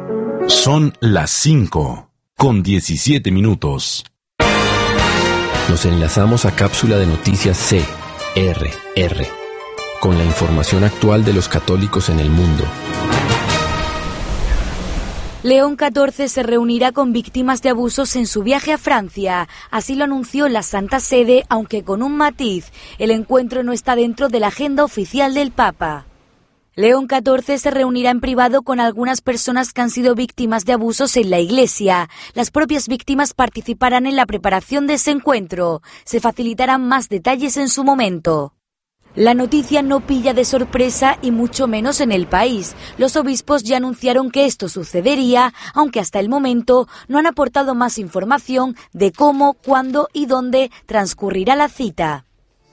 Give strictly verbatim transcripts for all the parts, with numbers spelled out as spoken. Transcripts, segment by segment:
Son las cinco, con diecisiete minutos. Nos enlazamos a cápsula de noticias C R R, con la información actual de los católicos en el mundo. León catorce se reunirá con víctimas de abusos en su viaje a Francia. Así lo anunció la Santa Sede, aunque con un matiz. El encuentro no está dentro de la agenda oficial del Papa. León catorce se reunirá en privado con algunas personas que han sido víctimas de abusos en la Iglesia. Las propias víctimas participarán en la preparación de ese encuentro. Se facilitarán más detalles en su momento. La noticia no pilla de sorpresa y mucho menos en el país. Los obispos ya anunciaron que esto sucedería, aunque hasta el momento no han aportado más información de cómo, cuándo y dónde transcurrirá la cita.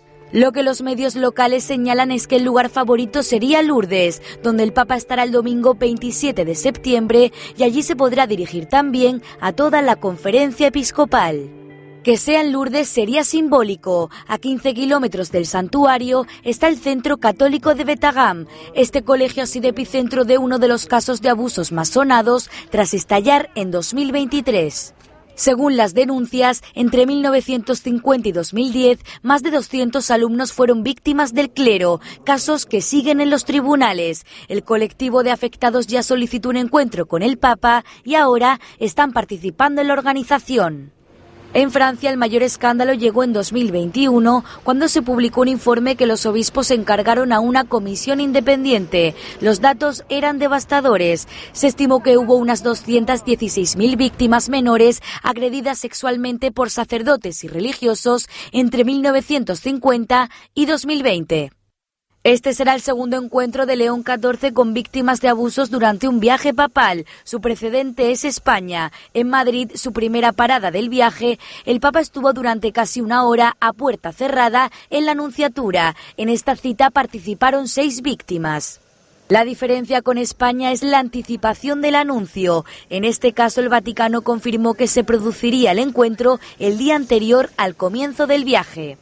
Lo que los medios locales señalan es que el lugar favorito sería Lourdes, donde el Papa estará el domingo veintisiete de septiembre y allí se podrá dirigir también a toda la conferencia episcopal. Que sea en Lourdes sería simbólico. A quince kilómetros del santuario está el Centro Católico de Betagam. Este colegio ha sido epicentro de uno de los casos de abusos más sonados tras estallar en dos mil veintitrés. Según las denuncias, entre mil novecientos cincuenta y dos mil diez, más de doscientos alumnos fueron víctimas del clero, casos que siguen en los tribunales. El colectivo de afectados ya solicitó un encuentro con el Papa y ahora están participando en la organización. En Francia, el mayor escándalo llegó en dos mil veintiuno, cuando se publicó un informe que los obispos encargaron a una comisión independiente. Los datos eran devastadores. Se estimó que hubo unas doscientas dieciséis mil víctimas menores agredidas sexualmente por sacerdotes y religiosos entre mil novecientos cincuenta y dos mil veinte. Este será el segundo encuentro de León catorce con víctimas de abusos durante un viaje papal. Su precedente es España. En Madrid, su primera parada del viaje, el Papa estuvo durante casi una hora a puerta cerrada en la Nunciatura. En esta cita participaron seis víctimas. La diferencia con España es la anticipación del anuncio. En este caso, el Vaticano confirmó que se produciría el encuentro el día anterior al comienzo del viaje.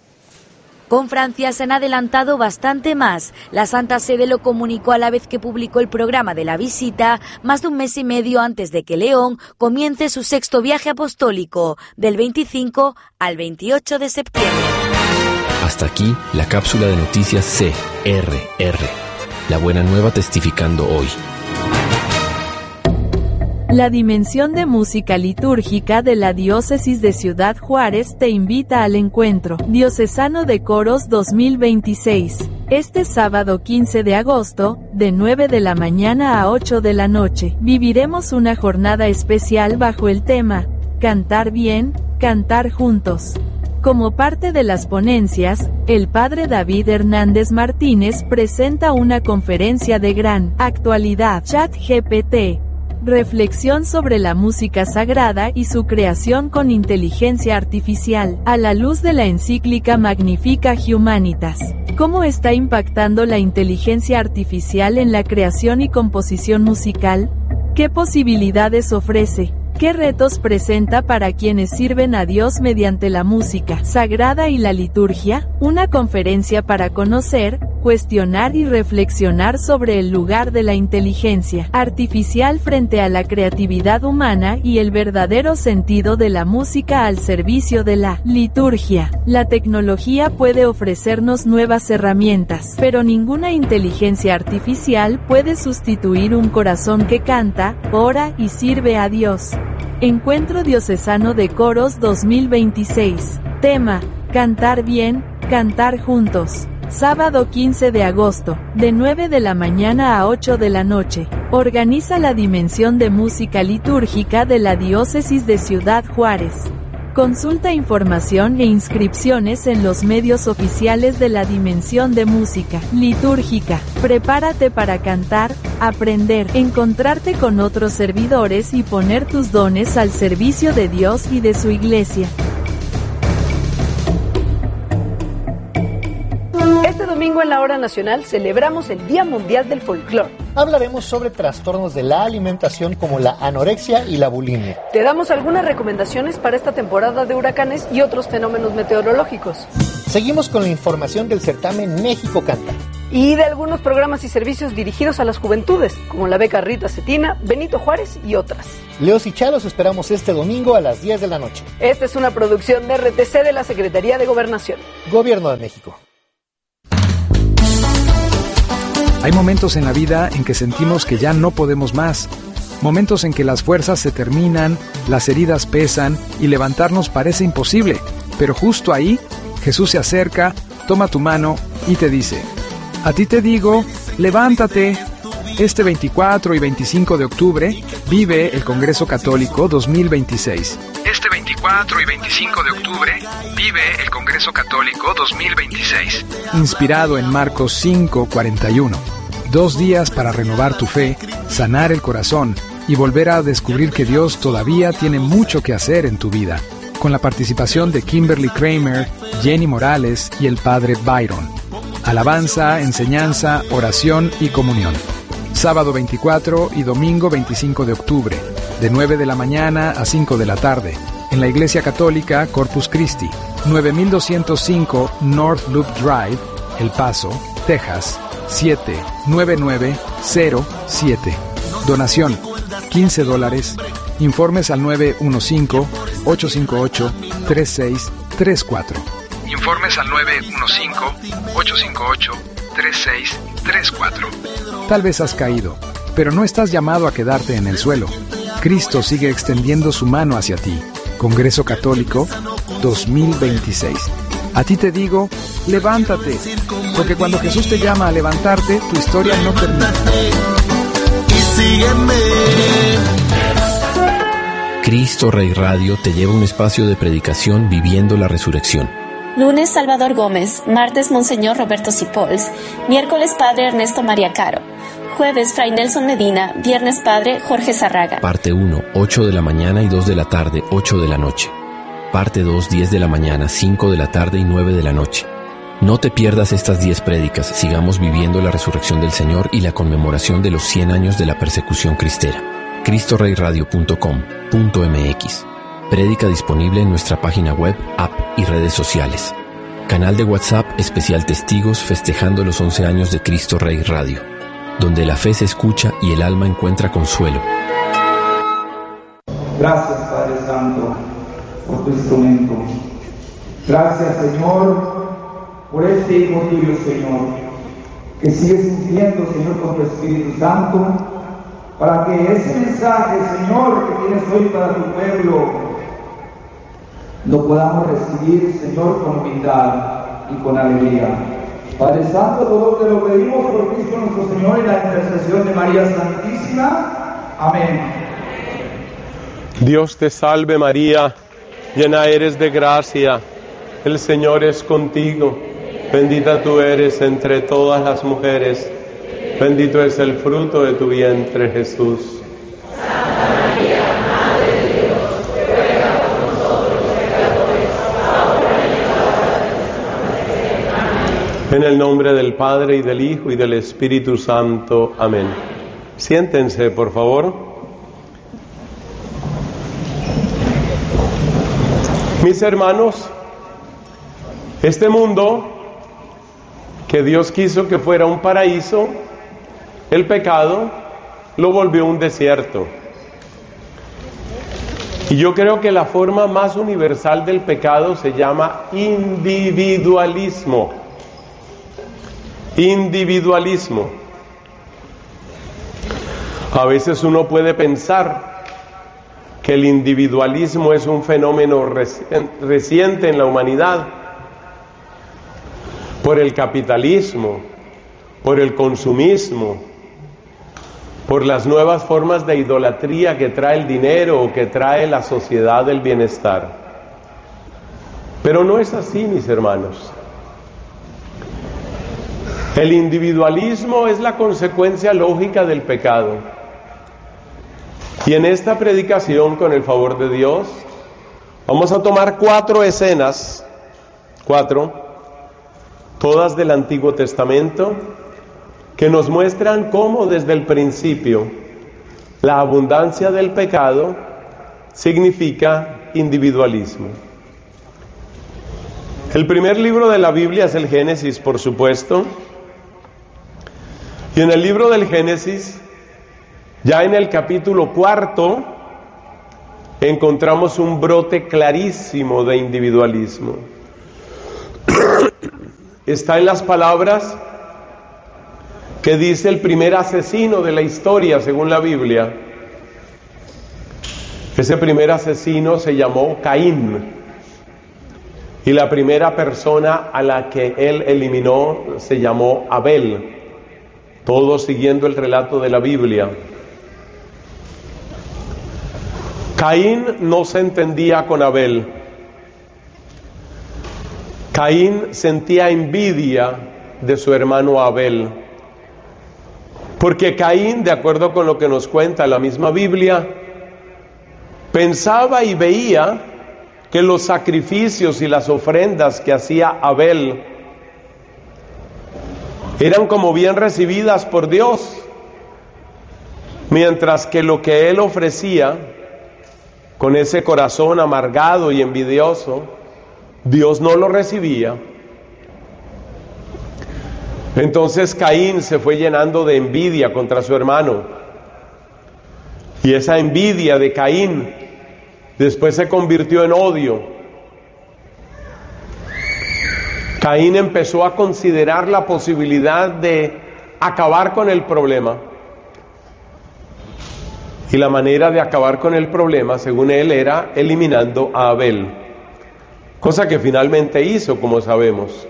Con Francia se han adelantado bastante más. La Santa Sede lo comunicó a la vez que publicó el programa de la visita, más de un mes y medio antes de que León comience su sexto viaje apostólico, del veinticinco al veintiocho de septiembre. Hasta aquí la cápsula de noticias C R R. La buena nueva testificando hoy. La Dimensión de Música Litúrgica de la Diócesis de Ciudad Juárez te invita al encuentro Diocesano de Coros dos mil veintiséis. Este sábado quince de agosto, de nueve de la mañana a ocho de la noche, viviremos una jornada especial bajo el tema Cantar bien, cantar juntos. Como parte de las ponencias, el padre David Hernández Martínez presenta una conferencia de gran actualidad, ChatGPT. Reflexión sobre la música sagrada y su creación con inteligencia artificial, a la luz de la encíclica Magnificat Humanitas. ¿Cómo está impactando la inteligencia artificial en la creación y composición musical? ¿Qué posibilidades ofrece? ¿Qué retos presenta para quienes sirven a Dios mediante la música sagrada y la liturgia? Una conferencia para conocer, cuestionar y reflexionar sobre el lugar de la inteligencia artificial frente a la creatividad humana y el verdadero sentido de la música al servicio de la liturgia. La tecnología puede ofrecernos nuevas herramientas, pero ninguna inteligencia artificial puede sustituir un corazón que canta, ora y sirve a Dios. Encuentro Diocesano de Coros dos mil veintiséis. Tema: Cantar bien, cantar juntos. Sábado quince de agosto, de nueve de la mañana a ocho de la noche. Organiza la Dimensión de Música Litúrgica de la Diócesis de Ciudad Juárez. Consulta información e inscripciones en los medios oficiales de la Dimensión de Música Litúrgica. Prepárate para cantar, aprender, encontrarte con otros servidores y poner tus dones al servicio de Dios y de su Iglesia. Este domingo en la Hora Nacional celebramos el Día Mundial del Folclor. Hablaremos sobre trastornos de la alimentación como la anorexia y la bulimia. Te damos algunas recomendaciones para esta temporada de huracanes y otros fenómenos meteorológicos. Seguimos con la información del certamen México Canta. y de algunos programas y servicios dirigidos a las juventudes, como la beca Rita Cetina, Benito Juárez y otras. Leos y Cha los esperamos este domingo a las diez de la noche. Esta es una producción de R T C de la Secretaría de Gobernación. Gobierno de México. Hay momentos en la vida en que sentimos que ya no podemos más. Momentos en que las fuerzas se terminan, las heridas pesan y levantarnos parece imposible. Pero justo ahí, Jesús se acerca, toma tu mano y te dice: a ti te digo, levántate. Este veinticuatro y veinticinco de octubre vive el Congreso Católico dos mil veintiséis. Este veinticuatro y veinticinco de octubre vive el Congreso Católico dos mil veintiséis. Inspirado en Marcos cinco cuarenta y uno. Dos días para renovar tu fe, sanar el corazón y volver a descubrir que Dios todavía tiene mucho que hacer en tu vida. Con la participación de Kimberly Kramer, Jenny Morales y el Padre Byron. Alabanza, enseñanza, oración y comunión. Sábado veinticuatro y domingo veinticinco de octubre, de nueve de la mañana a cinco de la tarde, en la Iglesia Católica Corpus Christi, nueve mil doscientos cinco North Loop Drive, El Paso, Texas, siete nueve nueve cero siete. Donación, quince dólares. Informes al nueve uno cinco, ocho cinco ocho, tres seis tres cuatro. Informes al nueve uno cinco, ocho cinco ocho, tres seis tres cuatro. Tal vez has caído, pero no estás llamado a quedarte en el suelo. Cristo sigue extendiendo su mano hacia ti. Congreso Católico dos mil veintiséis. A ti te digo, levántate, porque cuando Jesús te llama a levantarte, tu historia no termina. Y sígueme. Cristo Rey Radio te lleva a un espacio de predicación viviendo la resurrección. Lunes, Salvador Gómez. Martes, Monseñor Roberto Cipols. Miércoles, Padre Ernesto María Caro. Jueves, Fray Nelson Medina. Viernes, Padre Jorge Zarraga. Parte uno, ocho de la mañana y dos de la tarde, ocho de la noche. Parte dos, diez de la mañana, cinco de la tarde y nueve de la noche. No te pierdas estas diez prédicas. Sigamos viviendo la resurrección del Señor y la conmemoración de los cien años de la persecución cristera. cristo rey radio punto com punto m x. Prédica disponible en nuestra página web, app y redes sociales. Canal de WhatsApp especial Testigos festejando los once años de Cristo Rey Radio, donde la fe se escucha y el alma encuentra consuelo. Gracias, Padre Santo, por tu instrumento. Gracias, Señor, por este Hijo tuyo, Señor, que sigues ungiendo, Señor, con tu Espíritu Santo, para que ese mensaje, Señor, que tienes hoy para tu pueblo, lo podamos recibir, Señor, con humildad y con alegría. Padre Santo, todo te lo pedimos por Cristo nuestro Señor y la intercesión de María Santísima. Amén. Dios te salve María, llena eres de gracia, el Señor es contigo, bendita tú eres entre todas las mujeres, bendito es el fruto de tu vientre, Jesús. Santa María, Madre de Dios, ruega por nosotros pecadores, ahora y en la hora de nuestra muerte. Amén. En el nombre del Padre, y del Hijo, y del Espíritu Santo. Amén. Siéntense, por favor. Mis hermanos, este mundo que Dios quiso que fuera un paraíso, el pecado lo volvió un desierto. Y yo creo que la forma más universal del pecado se llama individualismo. Individualismo. A veces uno puede pensar que el individualismo es un fenómeno reciente en la humanidad, por el capitalismo, por el consumismo, por las nuevas formas de idolatría que trae el dinero o que trae la sociedad del bienestar. Pero no es así, mis hermanos. El individualismo es la consecuencia lógica del pecado. Y en esta predicación, con el favor de Dios, vamos a tomar cuatro escenas, cuatro, todas del Antiguo Testamento, que nos muestran cómo desde el principio la abundancia del pecado significa individualismo. El primer libro de la Biblia es el Génesis, por supuesto, Y en el libro del Génesis, ya en el capítulo cuarto, encontramos un brote clarísimo de individualismo. Está en las palabras que dice el primer asesino de la historia, según la Biblia. Ese primer asesino se llamó Caín. Y la primera persona a la que él eliminó se llamó Abel. Todo siguiendo el relato de la Biblia. Caín no se entendía con Abel. Caín sentía envidia de su hermano Abel. Porque Caín, de acuerdo con lo que nos cuenta la misma Biblia, pensaba y veía que los sacrificios y las ofrendas que hacía Abel eran como bien recibidas por Dios, mientras que lo que él ofrecía, con ese corazón amargado y envidioso, Dios no lo recibía. Entonces Caín se fue llenando de envidia contra su hermano, y esa envidia de Caín después se convirtió en odio. Caín empezó a considerar la posibilidad de acabar con el problema. Y la manera de acabar con el problema, según él, era eliminando a Abel. Cosa que finalmente hizo, como sabemos.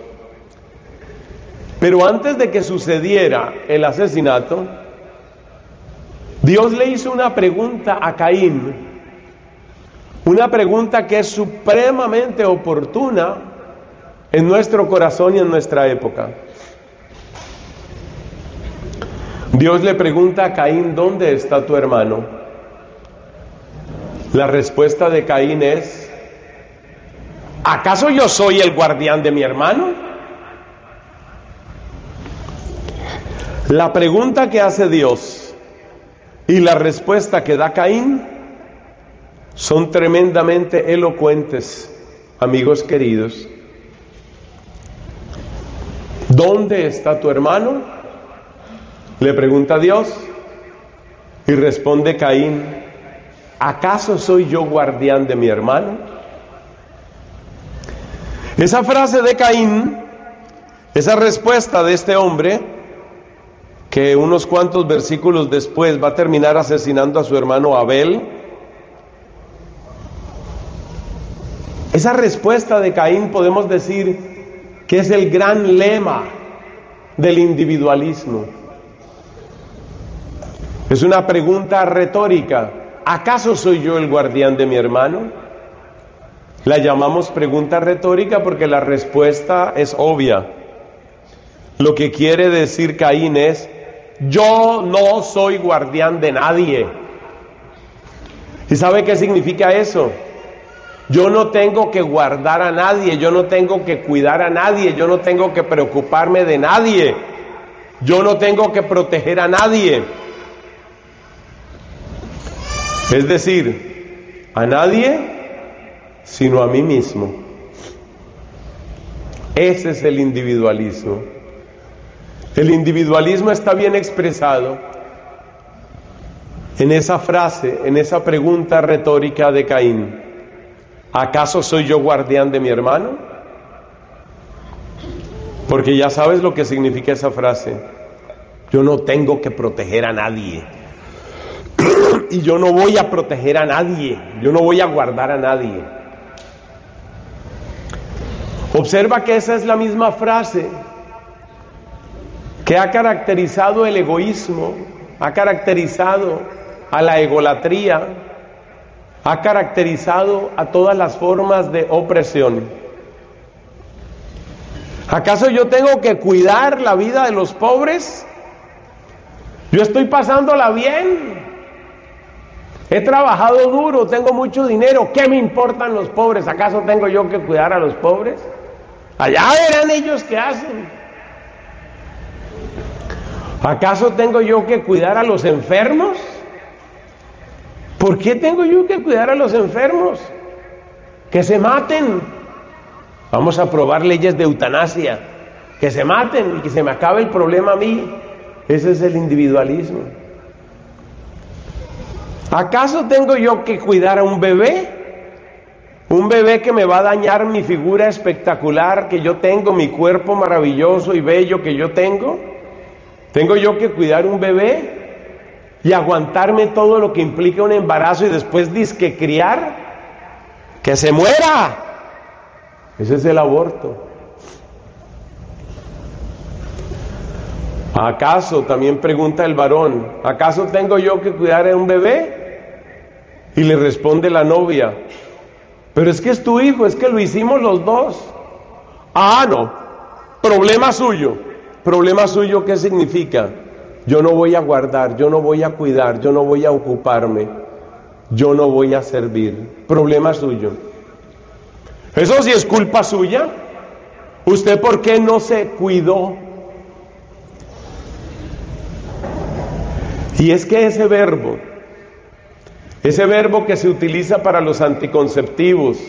Pero antes de que sucediera el asesinato, Dios le hizo una pregunta a Caín. Una pregunta que es supremamente oportuna en nuestro corazón y en nuestra época. Dios le pregunta a Caín: ¿dónde está tu hermano? La respuesta de Caín es: ¿acaso yo soy el guardián de mi hermano? La pregunta que hace Dios y la respuesta que da Caín son tremendamente elocuentes, amigos queridos. ¿Dónde está tu hermano?, le pregunta Dios, y responde Caín: ¿acaso soy yo guardián de mi hermano? Esa frase de Caín, esa respuesta de este hombre, que unos cuantos versículos después va a terminar asesinando a su hermano Abel, esa respuesta de Caín podemos decir que es el gran lema del individualismo. Es una pregunta retórica: ¿acaso soy yo el guardián de mi hermano? La llamamos pregunta retórica porque la respuesta es obvia. Lo que quiere decir Caín es: yo no soy guardián de nadie. ¿Y sabe qué significa eso? Yo no tengo que guardar a nadie, yo no tengo que cuidar a nadie, yo no tengo que preocuparme de nadie, yo no tengo que proteger a nadie. Es decir, a nadie sino a mí mismo. Ese es el individualismo. El individualismo está bien expresado en esa frase, en esa pregunta retórica de Caín: ¿acaso soy yo guardián de mi hermano? Porque ya sabes lo que significa esa frase. Yo no tengo que proteger a nadie. Y yo no voy a proteger a nadie. Yo no voy a guardar a nadie. Observa que esa es la misma frase que ha caracterizado el egoísmo, ha caracterizado a la egolatría, ha caracterizado a todas las formas de opresión. ¿Acaso yo tengo que cuidar la vida de los pobres? Yo estoy pasándola bien. He trabajado duro, tengo mucho dinero. ¿Qué me importan los pobres? ¿Acaso tengo yo que cuidar a los pobres? Allá verán ellos qué hacen. ¿Acaso tengo yo que cuidar a los enfermos? ¿Por qué tengo yo que cuidar a los enfermos? Que se maten. Vamos a aprobar leyes de eutanasia. Que se maten y que se me acabe el problema a mí. Ese es el individualismo. ¿Acaso tengo yo que cuidar a un bebé? Un bebé que me va a dañar mi figura espectacular que yo tengo, mi cuerpo maravilloso y bello que yo tengo. ¿Tengo yo que cuidar un bebé y aguantarme todo lo que implica un embarazo y después disque criar? ¡Que se muera! Ese es el aborto. ¿Acaso, también pregunta el varón, ¿acaso tengo yo que cuidar a un bebé? Y le responde la novia, pero es que es tu hijo, es que lo hicimos los dos. Ah, no, problema suyo. ¿Problema suyo qué significa? Yo no voy a guardar, yo no voy a cuidar, yo no voy a ocuparme, yo no voy a servir. Problema suyo. Eso sí es culpa suya. ¿Usted por qué no se cuidó? Y es que ese verbo, ese verbo que se utiliza para los anticonceptivos,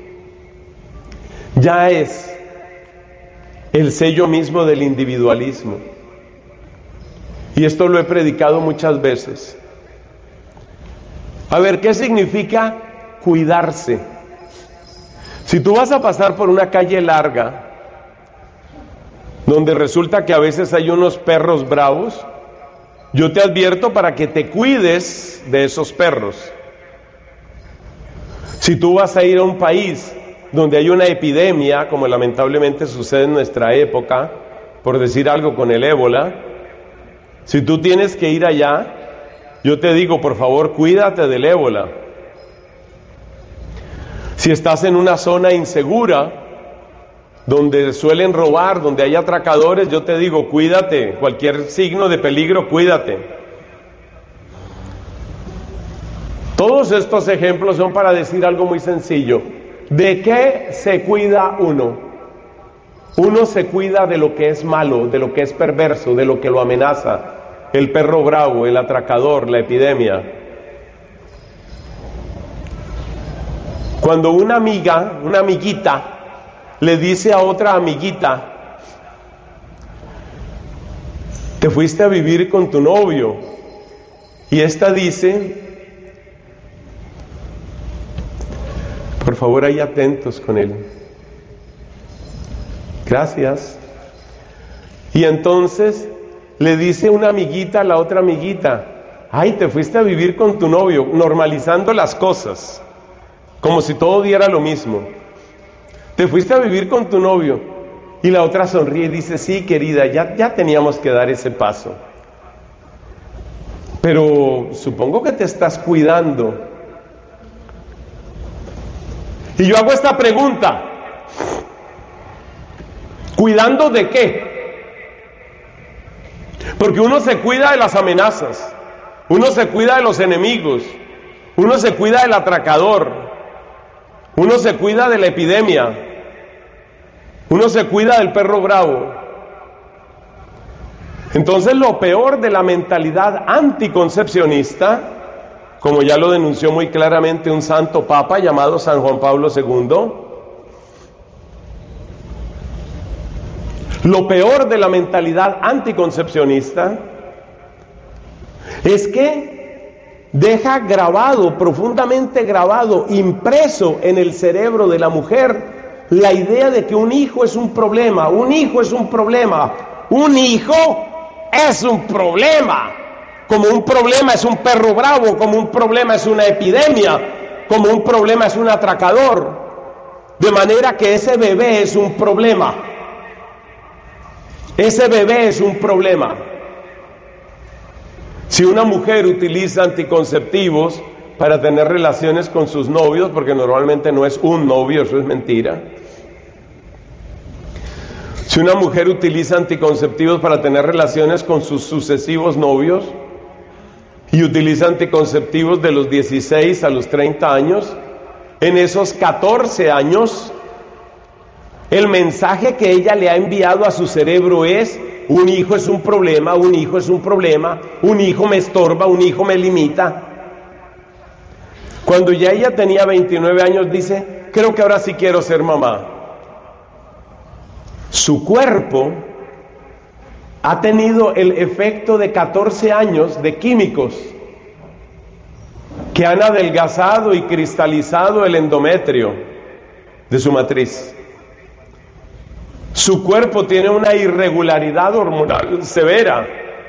ya es el sello mismo del individualismo. Y esto lo he predicado muchas veces. A ver, ¿qué significa cuidarse? Si tú vas a pasar por una calle larga, donde resulta que a veces hay unos perros bravos, yo te advierto para que te cuides de esos perros. Si tú vas a ir a un país donde hay una epidemia, como lamentablemente sucede en nuestra época, por decir algo con el ébola, si tú tienes que ir allá, yo te digo, por favor, cuídate del ébola. Si estás en una zona insegura, donde suelen robar, donde hay atracadores, yo te digo, cuídate, cualquier signo de peligro, cuídate. Todos estos ejemplos son para decir algo muy sencillo. ¿De qué se cuida uno? Uno se cuida de lo que es malo, de lo que es perverso, de lo que lo amenaza. El perro bravo, el atracador, la epidemia. Cuando una amiga, una amiguita, le dice a otra amiguita, te fuiste a vivir con tu novio, y esta dice, por favor, ahí atentos con él. Gracias. Y entonces le dice una amiguita a la otra amiguita, ay, te fuiste a vivir con tu novio, normalizando las cosas, como si todo diera lo mismo. Te fuiste a vivir con tu novio. Y la otra sonríe y dice, sí, querida, ya, ya teníamos que dar ese paso. Pero supongo que te estás cuidando. Y yo hago esta pregunta, ¿cuidando de qué? Porque uno se cuida de las amenazas, uno se cuida de los enemigos, uno se cuida del atracador, uno se cuida de la epidemia, uno se cuida del perro bravo. Entonces lo peor de la mentalidad anticoncepcionista, como ya lo denunció muy claramente un santo papa llamado San Juan Pablo segundo, lo peor de la mentalidad anticoncepcionista es que deja grabado, profundamente grabado, impreso en el cerebro de la mujer la idea de que un hijo es un problema, un hijo es un problema, un hijo es un problema, como un problema es un perro bravo, como un problema es una epidemia, como un problema es un atracador, de manera que ese bebé es un problema, ese bebé es un problema. Si una mujer utiliza anticonceptivos para tener relaciones con sus novios, porque normalmente no es un novio, eso es mentira. Si una mujer utiliza anticonceptivos para tener relaciones con sus sucesivos novios y utiliza anticonceptivos de los dieciséis a los treinta años, en esos catorce años, el mensaje que ella le ha enviado a su cerebro es: un hijo es un problema, un hijo es un problema, un hijo me estorba, un hijo me limita. Cuando ya ella tenía veintinueve años, dice, creo que ahora sí quiero ser mamá. Su cuerpo ha tenido el efecto de catorce años de químicos que han adelgazado y cristalizado el endometrio de su matriz. Su cuerpo tiene una irregularidad hormonal severa.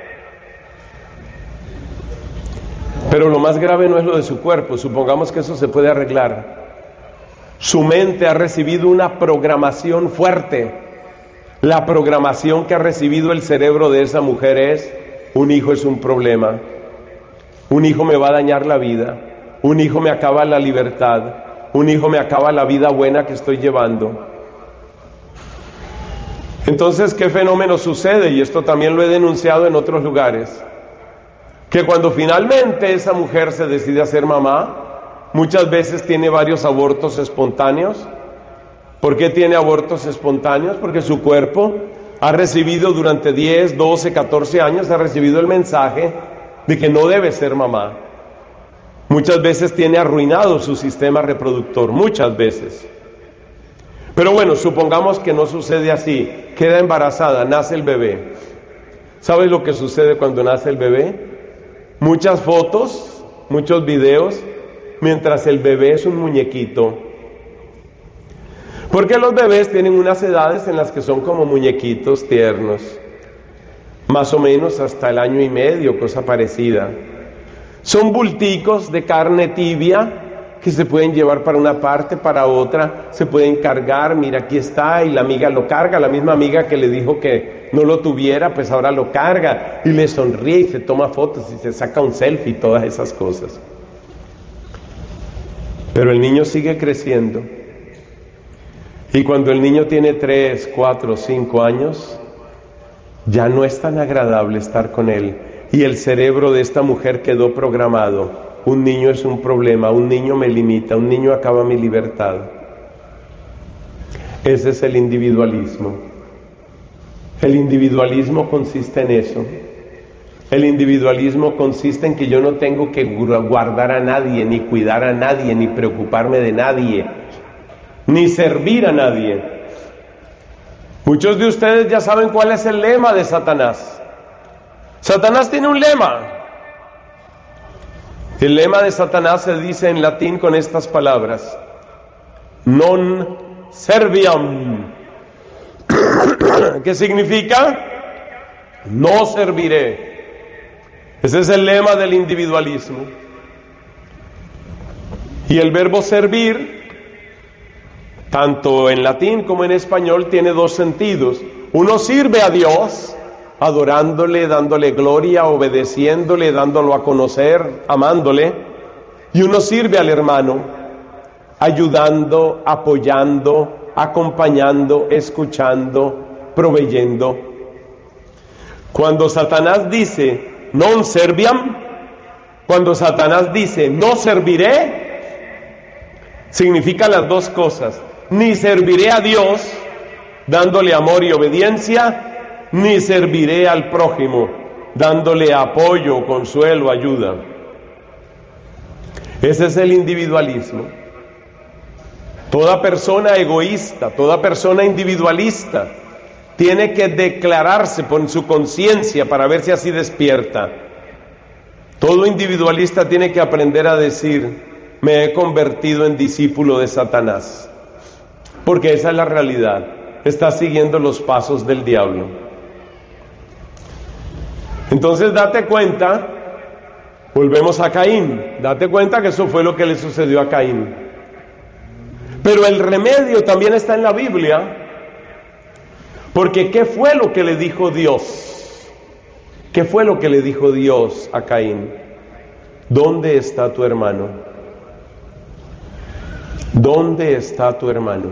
Pero lo más grave no es lo de su cuerpo, supongamos que eso se puede arreglar. Su mente ha recibido una programación fuerte. La programación que ha recibido el cerebro de esa mujer es: un hijo es un problema, un hijo me va a dañar la vida, un hijo me acaba la libertad, un hijo me acaba la vida buena que estoy llevando. Entonces, ¿qué fenómeno sucede? Y esto también lo he denunciado en otros lugares. Que cuando finalmente esa mujer se decide a ser mamá, muchas veces tiene varios abortos espontáneos. ¿Por qué tiene abortos espontáneos? Porque su cuerpo ha recibido durante diez, doce, catorce años, ha recibido el mensaje de que no debe ser mamá. Muchas veces tiene arruinado su sistema reproductor, muchas veces. Pero bueno, supongamos que no sucede así, queda embarazada, nace el bebé. ¿Sabes lo que sucede cuando nace el bebé? Muchas fotos, muchos videos, mientras el bebé es un muñequito. Porque los bebés tienen unas edades en las que son como muñequitos tiernos, más o menos hasta el año y medio, cosa parecida. Son bulticos de carne tibia que se pueden llevar para una parte, para otra, se pueden cargar. Mira, aquí está, y la amiga lo carga, la misma amiga que le dijo que no lo tuviera, pues ahora lo carga, y le sonríe, y se toma fotos, y se saca un selfie, y todas esas cosas. Pero el niño sigue creciendo, y cuando el niño tiene tres, cuatro, cinco años, ya no es tan agradable estar con él, y el cerebro de esta mujer quedó programado: un niño es un problema, un niño me limita, un niño acaba mi libertad. Ese es el individualismo. El individualismo consiste en eso. El individualismo consiste en que yo no tengo que guardar a nadie, ni cuidar a nadie, ni preocuparme de nadie, ni servir a nadie. Muchos de ustedes ya saben cuál es el lema de Satanás. Satanás tiene un lema. El lema de Satanás se dice en latín con estas palabras: non serviam. ¿Qué significa? No serviré. Ese es el lema del individualismo. Y el verbo servir, tanto en latín como en español, tiene dos sentidos. Uno sirve a Dios, adorándole, dándole gloria, obedeciéndole, dándolo a conocer, amándole. Y uno sirve al hermano, ayudando, apoyando, acompañando, escuchando, proveyendo. Cuando Satanás dice non serviam, cuando Satanás dice no serviré, significa las dos cosas: ni serviré a Dios dándole amor y obediencia, ni serviré al prójimo dándole apoyo, consuelo, ayuda. Ese es el individualismo. Toda persona egoísta, toda persona individualista tiene que declararse por su conciencia para ver si así despierta. Todo individualista tiene que aprender a decir: me he convertido en discípulo de Satanás, porque esa es la realidad. Está siguiendo los pasos del diablo. Entonces date cuenta, volvemos a Caín, date cuenta que eso fue lo que le sucedió a Caín. Pero el remedio también está en la Biblia, porque ¿qué fue lo que le dijo Dios? ¿Qué fue lo que le dijo Dios a Caín? ¿Dónde está tu hermano? ¿Dónde está tu hermano?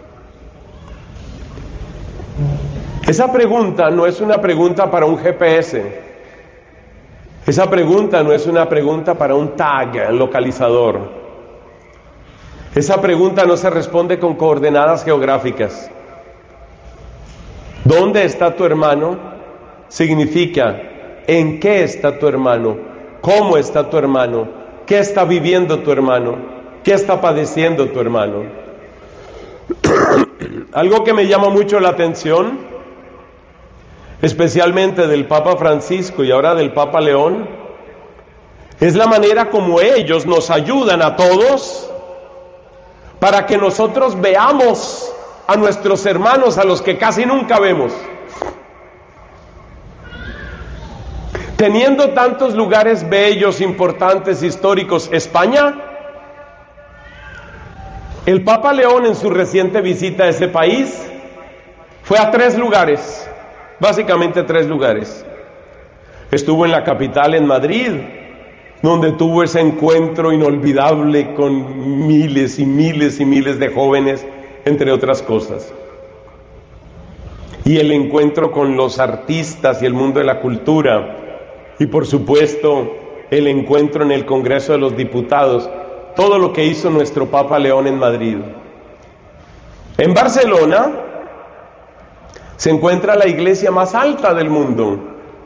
Esa pregunta no es una pregunta para un G P S. Esa pregunta no es una pregunta para un tag localizador. Esa pregunta no se responde con coordenadas geográficas. ¿Dónde está tu hermano? Significa, ¿en qué está tu hermano? ¿Cómo está tu hermano? ¿Qué está viviendo tu hermano? ¿Qué está padeciendo tu hermano? Algo que me llama mucho la atención especialmente del Papa Francisco y ahora del Papa León, es la manera como ellos nos ayudan a todos para que nosotros veamos a nuestros hermanos, a los que casi nunca vemos. Teniendo tantos lugares bellos, importantes, históricos, España, el Papa León en su reciente visita a ese país fue a tres lugares, básicamente tres lugares. Estuvo en la capital, en Madrid, donde tuvo ese encuentro inolvidable con miles y miles y miles de jóvenes, entre otras cosas. Y el encuentro con los artistas y el mundo de la cultura. Y por supuesto, el encuentro en el Congreso de los Diputados. Todo lo que hizo nuestro Papa León en Madrid. En Barcelona se encuentra la iglesia más alta del mundo.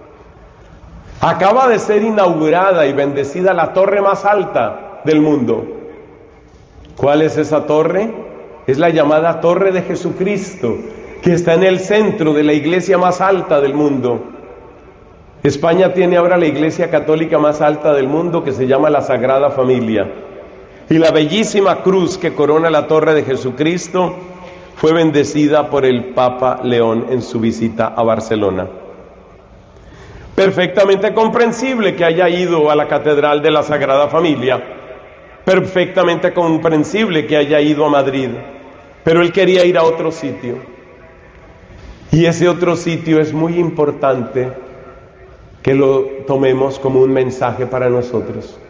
Acaba de ser inaugurada y bendecida la torre más alta del mundo. ¿Cuál es esa torre? Es la llamada Torre de Jesucristo, que está en el centro de la iglesia más alta del mundo. España tiene ahora la iglesia católica más alta del mundo, que se llama la Sagrada Familia. Y la bellísima cruz que corona la Torre de Jesucristo fue bendecida por el Papa León en su visita a Barcelona. Perfectamente comprensible que haya ido a la Catedral de la Sagrada Familia, perfectamente comprensible que haya ido a Madrid, pero él quería ir a otro sitio. Y ese otro sitio es muy importante que lo tomemos como un mensaje para nosotros.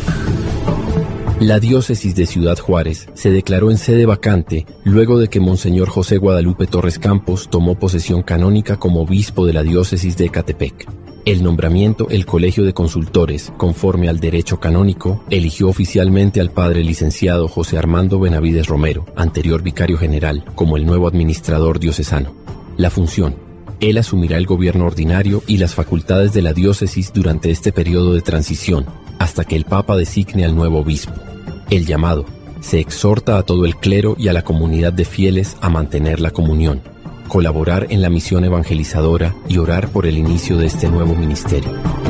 La diócesis de Ciudad Juárez se declaró en sede vacante luego de que Monseñor José Guadalupe Torres Campos tomó posesión canónica como obispo de la diócesis de Ecatepec. El nombramiento, el Colegio de Consultores, conforme al derecho canónico, eligió oficialmente al padre licenciado José Armando Benavides Romero, anterior vicario general, como el nuevo administrador diocesano. La función: él asumirá el gobierno ordinario y las facultades de la diócesis durante este periodo de transición, hasta que el Papa designe al nuevo obispo. El llamado: se exhorta a todo el clero y a la comunidad de fieles a mantener la comunión, colaborar en la misión evangelizadora y orar por el inicio de este nuevo ministerio.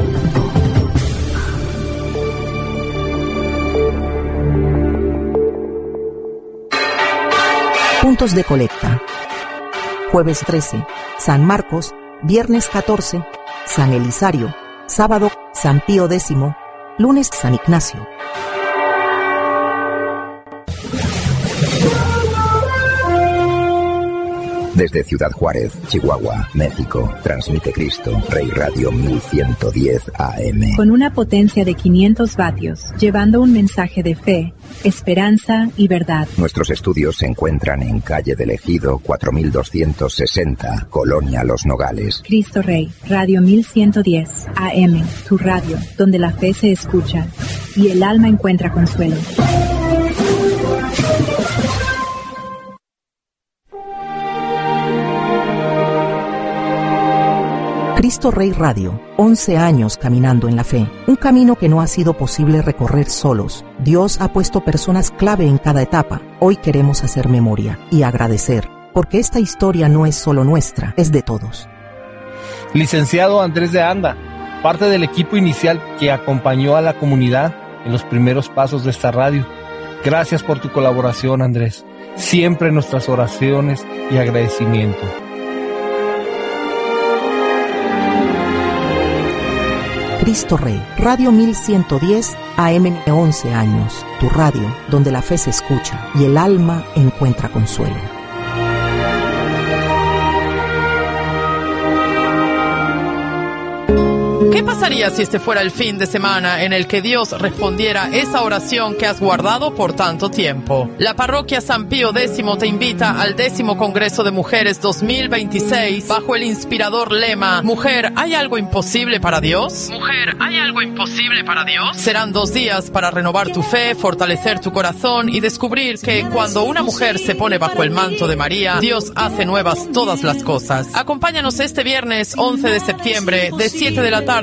Puntos de colecta. Jueves trece, San Marcos. Viernes catorce, San Elisario. Sábado, San Pío X. Lunes, San Ignacio. Desde Ciudad Juárez, Chihuahua, México, transmite Cristo Rey Radio mil ciento diez A M. Con una potencia de quinientos vatios, llevando un mensaje de fe, esperanza y verdad. Nuestros estudios se encuentran en calle del Ejido cuatro mil doscientos sesenta, Colonia Los Nogales. Cristo Rey, Radio mil ciento diez A M, tu radio, donde la fe se escucha y el alma encuentra consuelo. Cristo Rey Radio, once años caminando en la fe, un camino que no ha sido posible recorrer solos. Dios ha puesto personas clave en cada etapa. Hoy queremos hacer memoria y agradecer, porque esta historia no es solo nuestra, es de todos. Licenciado Andrés de Anda, parte del equipo inicial que acompañó a la comunidad en los primeros pasos de esta radio. Gracias por tu colaboración, Andrés. Siempre nuestras oraciones y agradecimiento. Cristo Rey, Radio mil ciento diez A M, once años, tu radio, donde la fe se escucha y el alma encuentra consuelo. ¿Qué pasaría si este fuera el fin de semana en el que Dios respondiera esa oración que has guardado por tanto tiempo? La parroquia San Pío X te invita al décimo Congreso de Mujeres dos mil veintiséis bajo el inspirador lema Mujer, ¿hay algo imposible para Dios? Mujer, ¿hay algo imposible para Dios? Serán dos días para renovar tu fe, fortalecer tu corazón y descubrir que cuando una mujer se pone bajo el manto de María, Dios hace nuevas todas las cosas. Acompáñanos este viernes once de septiembre de siete de la tarde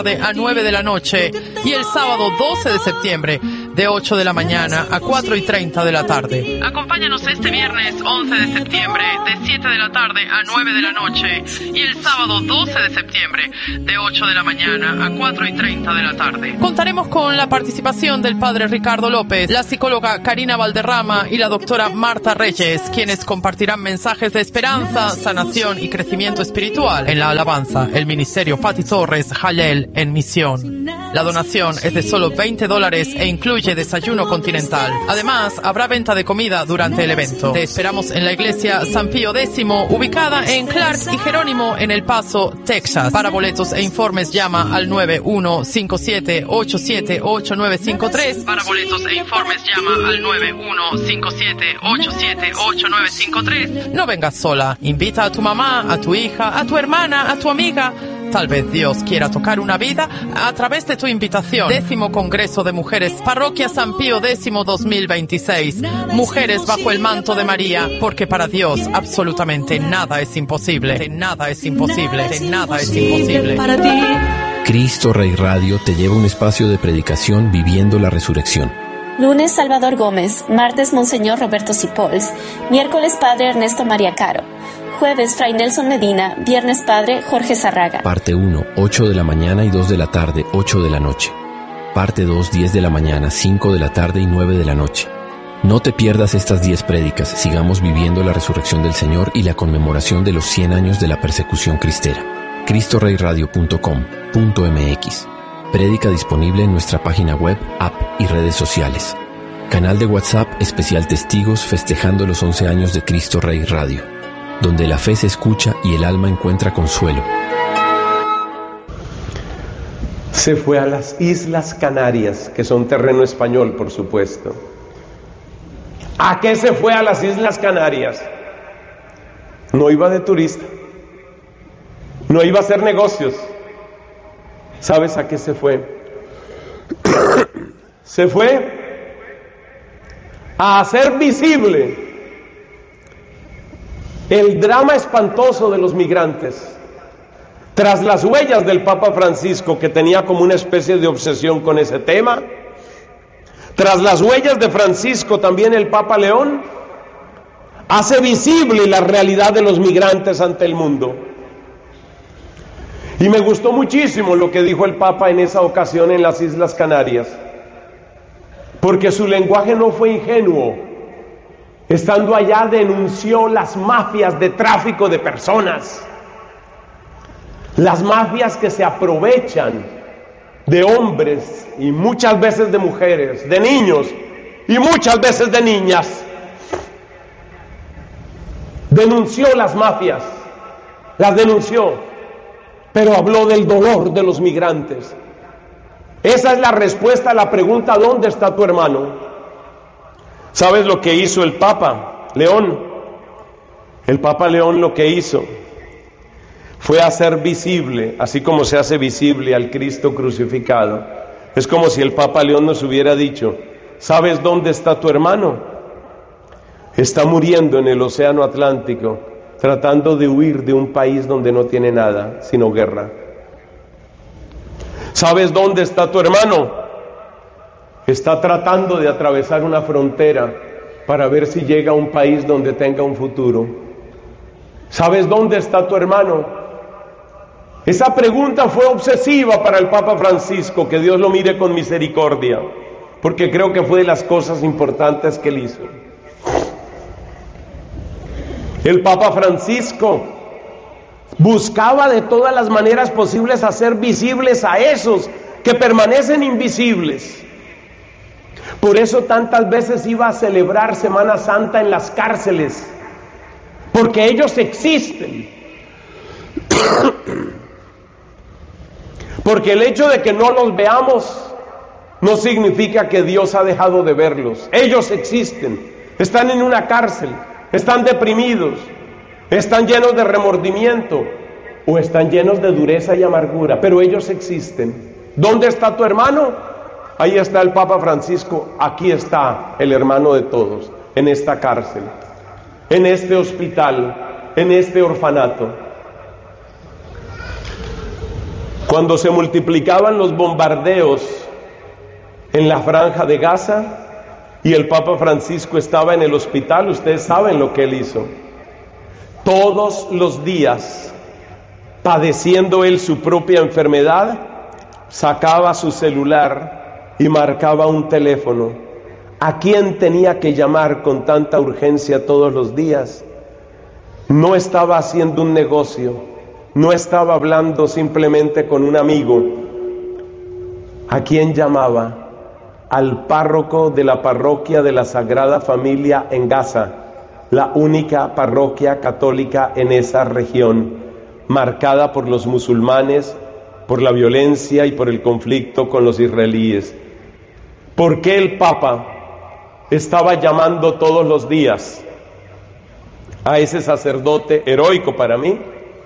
tarde a nueve de la noche y el sábado doce de septiembre de ocho de la mañana a cuatro y treinta de la tarde. Acompáñanos este viernes once de septiembre de siete de la tarde a nueve de la noche y el sábado doce de septiembre de ocho de la mañana a cuatro y treinta de la tarde. Contaremos con la participación del padre Ricardo López, la psicóloga Karina Valderrama y la doctora Marta Reyes, quienes compartirán mensajes de esperanza, sanación y crecimiento espiritual en la alabanza, el ministerio Pati Torres Jalel en misión. La donación es de solo veinte dólares e incluye desayuno continental. Además, habrá venta de comida durante el evento. Te esperamos en la iglesia San Pío X, ubicada en Clark y Jerónimo en El Paso, Texas. Para boletos e informes llama al nueve uno cinco siete ocho siete ocho nueve cinco tres. Para boletos e informes llama al nueve uno cinco siete ocho siete ocho nueve cinco tres. No vengas sola, invita a tu mamá, a tu hija, a tu hermana, a tu amiga. Tal vez Dios quiera tocar una vida a través de tu invitación. Décimo Congreso de Mujeres, Parroquia San Pío X dos mil veintiséis. Mujeres bajo el manto de María, porque para Dios absolutamente nada es imposible. De nada es imposible. De nada es imposible. Para ti. Cristo Rey Radio te lleva a un espacio de predicación viviendo la resurrección. Lunes Salvador Gómez, martes Monseñor Roberto Sipols, miércoles Padre Ernesto María Caro. Jueves, Fray Nelson Medina. Viernes, Padre Jorge Zarraga. Parte uno, ocho de la mañana y dos de la tarde, ocho de la noche. Parte dos, diez de la mañana, cinco de la tarde y nueve de la noche. No te pierdas estas diez prédicas. Sigamos viviendo la resurrección del Señor y la conmemoración de los cien años de la persecución cristera. cristo rey radio punto com punto m x. Prédica disponible en nuestra página web, app y redes sociales. Canal de WhatsApp especial Testigos festejando los once años de Cristo Rey Radio, donde la fe se escucha y el alma encuentra consuelo. Se fue a las Islas Canarias, que son terreno español, por supuesto. ¿A qué se fue a las Islas Canarias? No iba de turista, no iba a hacer negocios. ¿Sabes a qué se fue? Se fue a hacer visible el drama espantoso de los migrantes. Tras las huellas del Papa Francisco, que tenía como una especie de obsesión con ese tema, tras las huellas de Francisco también el Papa León hace visible la realidad de los migrantes ante el mundo. Y me gustó muchísimo lo que dijo el Papa en esa ocasión en las Islas Canarias, porque su lenguaje no fue ingenuo. Estando allá denunció las mafias de tráfico de personas, las mafias que se aprovechan de hombres y muchas veces de mujeres, de niños y muchas veces de niñas. Denunció las mafias, las denunció, pero habló del dolor de los migrantes. Esa es la respuesta a la pregunta: ¿dónde está tu hermano? ¿Sabes lo que hizo el Papa León? El Papa León lo que hizo fue hacer visible, así como se hace visible al Cristo crucificado. Es como si el Papa León nos hubiera dicho: ¿sabes dónde está tu hermano? Está muriendo en el océano Atlántico, tratando de huir de un país donde no tiene nada, sino guerra. ¿Sabes dónde está tu hermano? Está tratando de atravesar una frontera para ver si llega a un país donde tenga un futuro. ¿Sabes dónde está tu hermano? Esa pregunta fue obsesiva para el Papa Francisco, que Dios lo mire con misericordia, porque creo que fue de las cosas importantes que él hizo. El Papa Francisco buscaba de todas las maneras posibles hacer visibles a esos que permanecen invisibles. Por eso tantas veces iba a celebrar Semana Santa en las cárceles, porque ellos existen. Porque el hecho de que no los veamos no significa que Dios ha dejado de verlos. Ellos existen, están en una cárcel, están deprimidos, están llenos de remordimiento o están llenos de dureza y amargura, pero ellos existen. ¿Dónde está tu hermano? Ahí está el Papa Francisco, aquí está el hermano de todos, en esta cárcel, en este hospital, en este orfanato. Cuando se multiplicaban los bombardeos en la franja de Gaza y el Papa Francisco estaba en el hospital, ustedes saben lo que él hizo. Todos los días, padeciendo él su propia enfermedad, sacaba su celular y marcaba un teléfono. ¿A quién tenía que llamar con tanta urgencia todos los días? No estaba haciendo un negocio, no estaba hablando simplemente con un amigo. ¿A quién llamaba? Al párroco de la parroquia de la Sagrada Familia en Gaza, la única parroquia católica en esa región, marcada por los musulmanes, por la violencia y por el conflicto con los israelíes. ¿Por qué el Papa estaba llamando todos los días a ese sacerdote heroico para mí?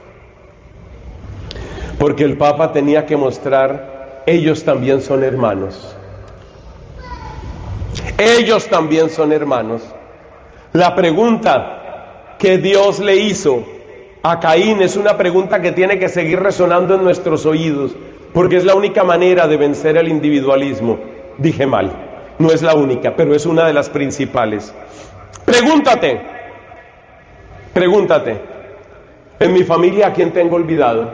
Porque el Papa tenía que mostrar, ellos también son hermanos. Ellos también son hermanos. La pregunta que Dios le hizo a Caín es una pregunta que tiene que seguir resonando en nuestros oídos, porque es la única manera de vencer el individualismo. Dije mal, no es la única, pero es una de las principales. Pregúntate, pregúntate, en mi familia, ¿a quién tengo olvidado?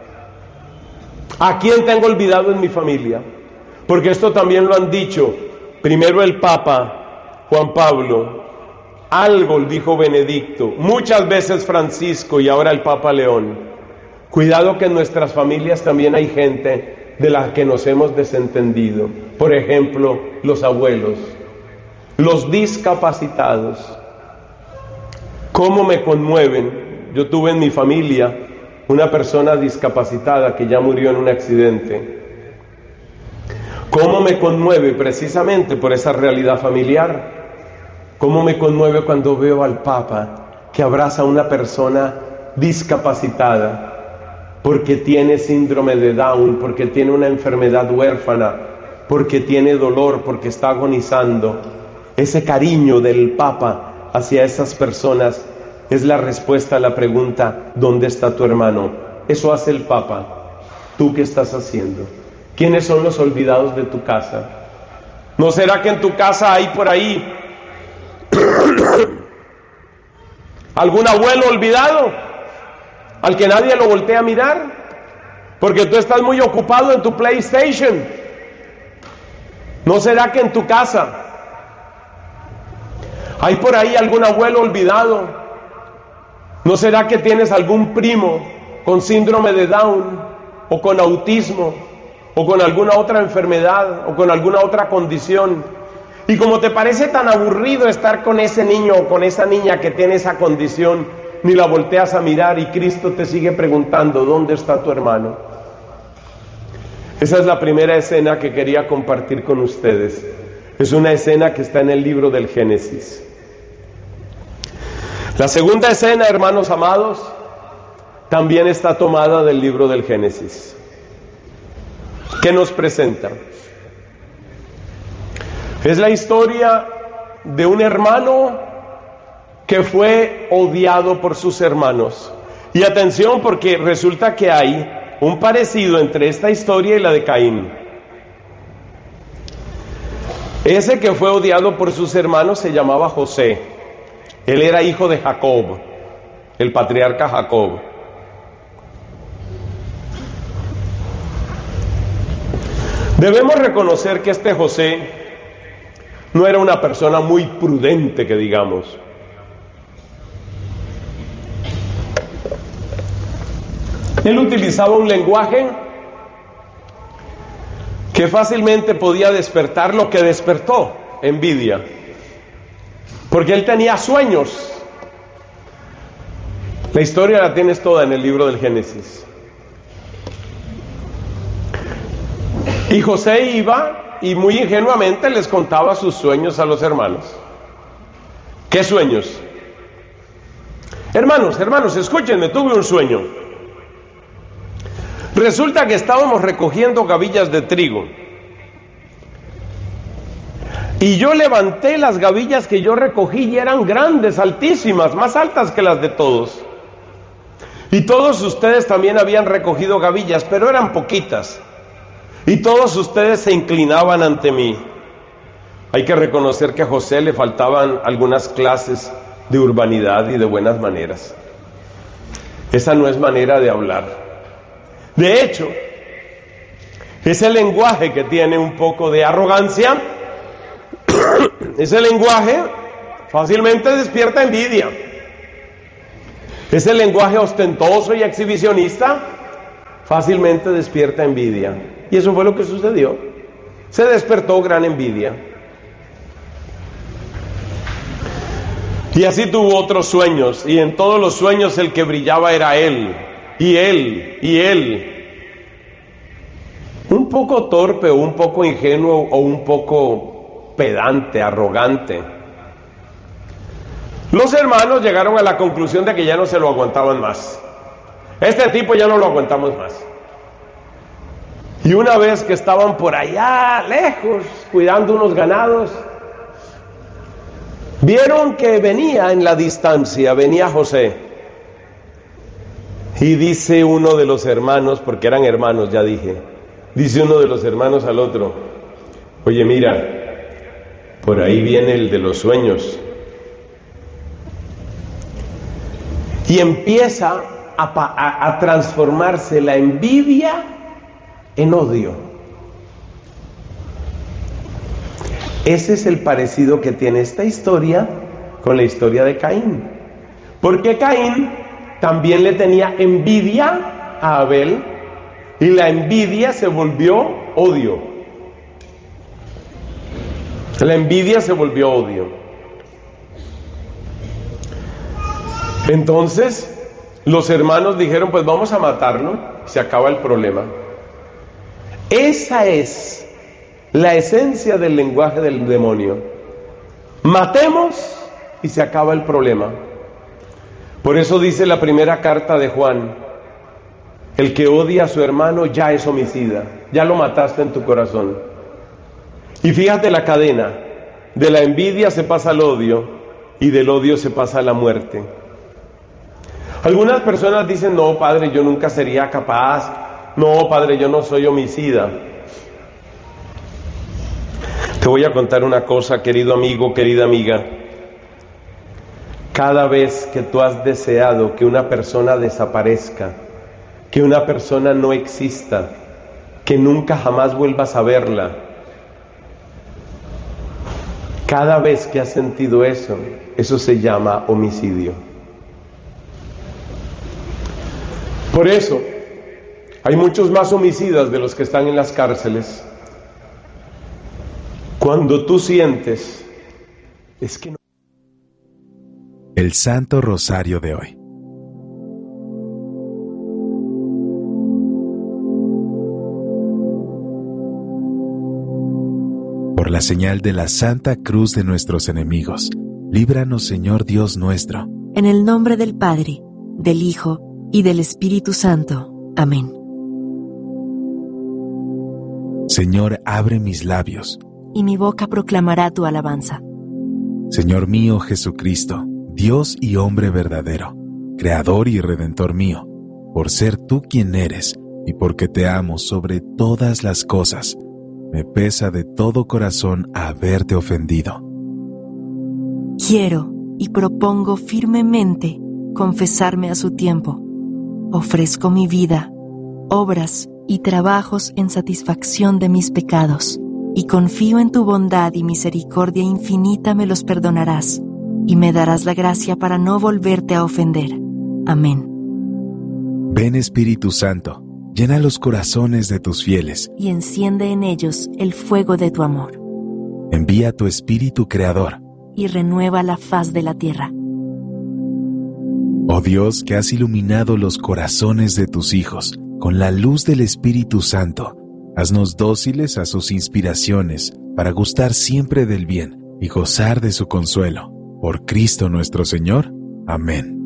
¿A quién tengo olvidado en mi familia? Porque esto también lo han dicho, primero el Papa Juan Pablo, algo dijo Benedicto, muchas veces Francisco y ahora el Papa León. Cuidado que en nuestras familias también hay gente de la que nos hemos desentendido. Por ejemplo, los abuelos, los discapacitados. ¿Cómo me conmueven? Yo tuve en mi familia una persona discapacitada que ya murió en un accidente. ¿Cómo me conmueve? Precisamente por esa realidad familiar. ¿Cómo me conmueve cuando veo al Papa que abraza a una persona discapacitada porque tiene síndrome de Down, porque tiene una enfermedad huérfana, porque tiene dolor, porque está agonizando? Ese cariño del Papa hacia esas personas es la respuesta a la pregunta, ¿dónde está tu hermano? Eso hace el Papa. ¿Tú qué estás haciendo? ¿Quiénes son los olvidados de tu casa? ¿No será que en tu casa hay por ahí algún abuelo olvidado al que nadie lo voltea a mirar porque tú estás muy ocupado en tu PlayStation? ¿No será que en tu casa hay por ahí algún abuelo olvidado? ¿No será que tienes algún primo con síndrome de Down o con autismo o con alguna otra enfermedad o con alguna otra condición? Y como te parece tan aburrido estar con ese niño o con esa niña que tiene esa condición, ni la volteas a mirar y Cristo te sigue preguntando, ¿dónde está tu hermano? Esa es la primera escena que quería compartir con ustedes. Es una escena que está en el libro del Génesis. La segunda escena, hermanos amados, también está tomada del libro del Génesis. ¿Qué nos presenta? Es la historia de un hermano que fue odiado por sus hermanos. Y atención, porque resulta que hay un parecido entre esta historia y la de Caín. Ese que fue odiado por sus hermanos se llamaba José. Él era hijo de Jacob, el patriarca Jacob. Debemos reconocer que este José no era una persona muy prudente, que digamos. Él utilizaba un lenguaje que fácilmente podía despertar lo que despertó, envidia. Porque él tenía sueños. La historia la tienes toda en el libro del Génesis. Y José iba y muy ingenuamente les contaba sus sueños a los hermanos. ¿Qué sueños? Hermanos, hermanos, escúchenme, tuve un sueño. Resulta que estábamos recogiendo gavillas de trigo. Y yo levanté las gavillas que yo recogí y eran grandes, altísimas, más altas que las de todos. Y todos ustedes también habían recogido gavillas, pero eran poquitas. Y todos ustedes se inclinaban ante mí. Hay que reconocer que a José le faltaban algunas clases de urbanidad y de buenas maneras. Esa no es manera de hablar. De hecho, ese lenguaje que tiene un poco de arrogancia, ese lenguaje fácilmente despierta envidia. Ese lenguaje ostentoso y exhibicionista fácilmente despierta envidia. Y eso fue lo que sucedió. Se despertó gran envidia. Y así tuvo otros sueños, y en todos los sueños el que brillaba era él, y él, y él. Un poco torpe, o un poco ingenuo, o un poco pedante, arrogante. Los hermanos llegaron a la conclusión de que ya no se lo aguantaban más. Este tipo ya no lo aguantamos más. Y una vez que estaban por allá, lejos, cuidando unos ganados, vieron que venía en la distancia, venía José. Y dice uno de los hermanos, porque eran hermanos, ya dije, dice uno de los hermanos al otro: oye, mira, por ahí viene el de los sueños. Y empieza a, a, a transformarse la envidia en odio. Ese es el parecido que tiene esta historia con la historia de Caín. Porque Caín también le tenía envidia a Abel, y la envidia se volvió odio. La envidia se volvió odio. Entonces los hermanos dijeron: pues vamos a matarlo, se acaba el problema. Esa es la esencia del lenguaje del demonio. Matemos y se acaba el problema. Por eso dice la primera carta de Juan: el que odia a su hermano ya es homicida, ya lo mataste en tu corazón. Y fíjate la cadena: de la envidia se pasa al odio, y del odio se pasa a la muerte. Algunas personas dicen: no, padre, yo nunca sería capaz. No, padre, yo no soy homicida. Te voy a contar una cosa, querido amigo, querida amiga. Cada vez que tú has deseado que una persona desaparezca, que una persona no exista, que nunca jamás vuelvas a verla, cada vez que has sentido eso, eso se llama homicidio. Por eso, hay muchos más homicidas de los que están en las cárceles. Cuando tú sientes, es que no. El Santo Rosario de hoy. Por la señal de la Santa Cruz de nuestros enemigos, líbranos, Señor Dios nuestro. En el nombre del Padre, del Hijo y del Espíritu Santo. Amén. Señor, abre mis labios, y mi boca proclamará tu alabanza. Señor mío Jesucristo, Dios y hombre verdadero, Creador y Redentor mío, por ser tú quien eres y porque te amo sobre todas las cosas, me pesa de todo corazón haberte ofendido. Quiero y propongo firmemente confesarme a su tiempo. Ofrezco mi vida, obras y trabajos en satisfacción de mis pecados, y confío en tu bondad y misericordia infinita me los perdonarás, y me darás la gracia para no volverte a ofender. Amén. Ven, Espíritu Santo, llena los corazones de tus fieles, y enciende en ellos el fuego de tu amor. Envía tu Espíritu Creador, y renueva la faz de la tierra. Oh Dios, que has iluminado los corazones de tus hijos con la luz del Espíritu Santo, haznos dóciles a sus inspiraciones para gustar siempre del bien y gozar de su consuelo. Por Cristo nuestro Señor. Amén.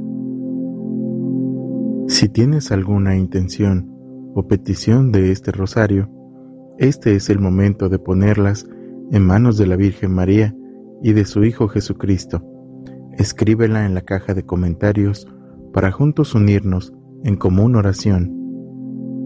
Si tienes alguna intención o petición de este rosario, este es el momento de ponerlas en manos de la Virgen María y de su Hijo Jesucristo. Escríbela en la caja de comentarios para juntos unirnos en común oración